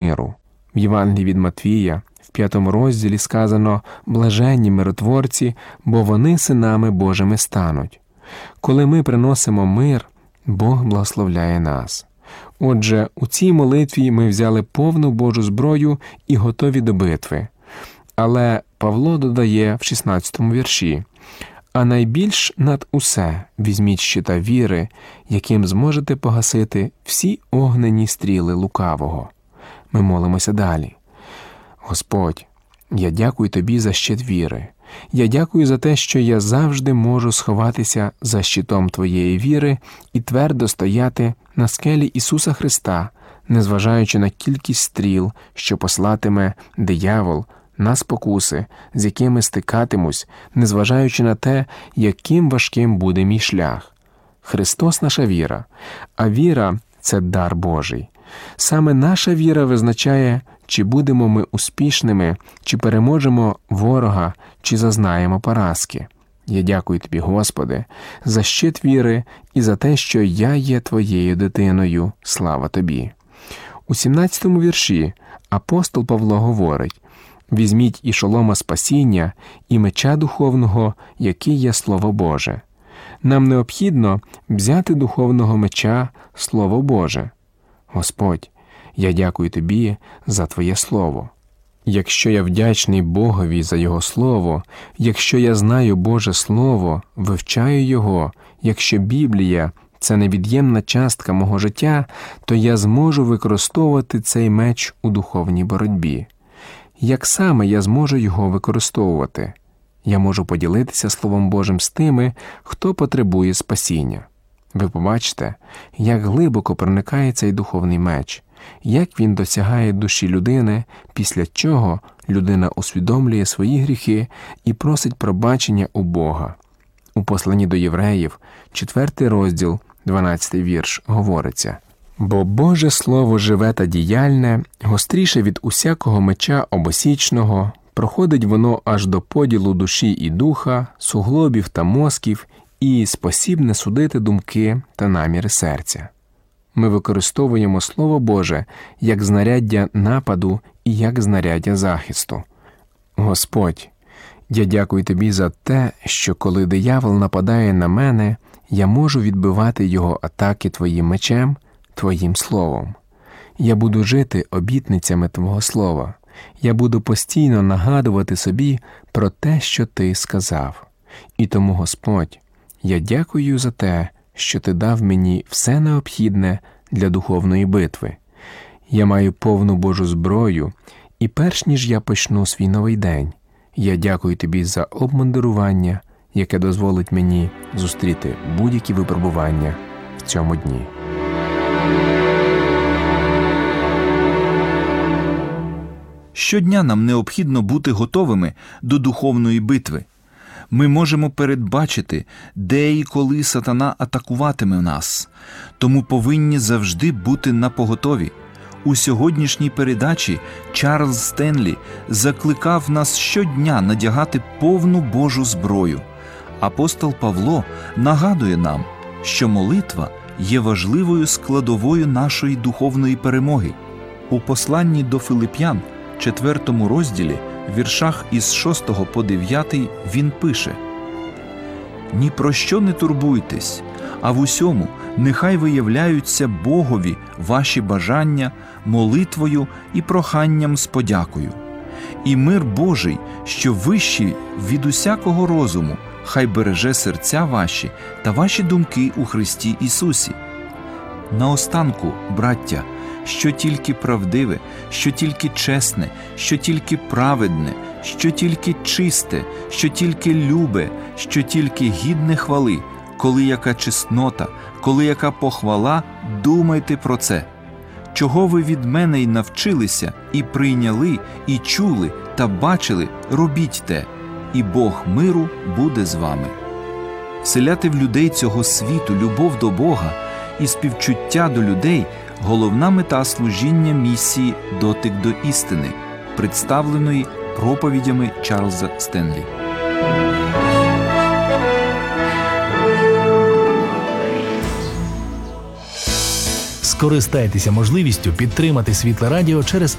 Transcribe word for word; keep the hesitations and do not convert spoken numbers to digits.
миру. В Євангелії від Матвія в п'ятому розділі сказано «Блаженні миротворці, бо вони синами Божими стануть». Коли ми приносимо мир, Бог благословляє нас. Отже, у цій молитві ми взяли повну Божу зброю і готові до битви. Але Павло додає в шістнадцятому вірші «А найбільш над усе візьміть щита віри, яким зможете погасити всі огнені стріли лукавого». Ми молимося далі. Господь, я дякую Тобі за щит віри. Я дякую за те, що я завжди можу сховатися за щитом Твоєї віри і твердо стояти на скелі Ісуса Христа, незважаючи на кількість стріл, що послатиме диявол, на спокуси, з якими стикатимусь, незважаючи на те, яким важким буде мій шлях. Христос – наша віра, а віра – це дар Божий. Саме наша віра визначає, чи будемо ми успішними, чи переможемо ворога, чи зазнаємо поразки. Я дякую Тобі, Господи, за щит віри і за те, що я є Твоєю дитиною. Слава Тобі. У сімнадцятому вірші апостол Павло говорить: «Візьміть і шолома спасіння, і меча духовного, який є Слово Боже». Нам необхідно взяти духовного меча Слово Боже. Господь, я дякую Тобі за Твоє Слово. Якщо я вдячний Богові за Його Слово, якщо я знаю Боже Слово, вивчаю Його, якщо Біблія – це невід'ємна частка мого життя, то я зможу використовувати цей меч у духовній боротьбі. Як саме я зможу його використовувати? Я можу поділитися Словом Божим з тими, хто потребує спасіння. Ви побачите, як глибоко проникає цей духовний меч, як він досягає душі людини, після чого людина усвідомлює свої гріхи і просить пробачення у Бога. У посланні до євреїв, четвертий розділ, дванадцятий вірш, говориться: «Бо Боже Слово живе та діяльне, гостріше від усякого меча обосічного, проходить воно аж до поділу душі і духа, суглобів та мозків, і спосібне судити думки та наміри серця». Ми використовуємо Слово Боже як знаряддя нападу і як знаряддя захисту. Господь, я дякую Тобі за те, що коли диявол нападає на мене, я можу відбивати його атаки Твоїм мечем, Твоїм Словом. Я буду жити обітницями Твого Слова. Я буду постійно нагадувати собі про те, що Ти сказав. І тому, Господь, я дякую за те, що Ти дав мені все необхідне для духовної битви. Я маю повну Божу зброю, і перш ніж я почну свій новий день, я дякую Тобі за обмундирування, яке дозволить мені зустріти будь-які випробування в цьому дні. Щодня нам необхідно бути готовими до духовної битви. Ми можемо передбачити, де і коли сатана атакуватиме нас, тому повинні завжди бути напоготові. У сьогоднішній передачі Чарльз Стенлі закликав нас щодня надягати повну Божу зброю. Апостол Павло нагадує нам, що молитва є важливою складовою нашої духовної перемоги. У посланні до Филип'ян, четвертому розділі, в віршах із шостого по дев'ятий він пише: «Ні про що не турбуйтесь, а в усьому нехай виявляються Богові ваші бажання молитвою і проханням з подякою. І мир Божий, що вищий від усякого розуму, хай береже серця ваші та ваші думки у Христі Ісусі». Наостанку, браття, що тільки правдиве, що тільки чесне, що тільки праведне, що тільки чисте, що тільки любе, що тільки гідне хвали, коли яка чеснота, коли яка похвала, думайте про це. Чого ви від мене й навчилися, і прийняли, і чули, та бачили, робіть те, і Бог миру буде з вами. Вселяти в людей цього світу любов до Бога і співчуття до людей – головна мета служіння місії «Дотик до істини», представленої проповідями Чарльза Стенлі. Скористайтеся можливістю підтримати Світле Радіо через